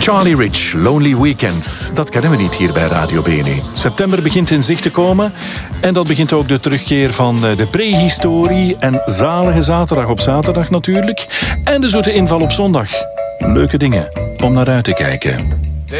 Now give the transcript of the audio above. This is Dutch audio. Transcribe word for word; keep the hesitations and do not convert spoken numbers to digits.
Charlie Rich, Lonely Weekend. Dat kennen we niet hier bij Radio Bene. September begint in zicht te komen. En dat begint ook de terugkeer van de prehistorie. En zalige zaterdag op zaterdag natuurlijk. En de zoete inval op zondag. Leuke dingen om naar uit te kijken.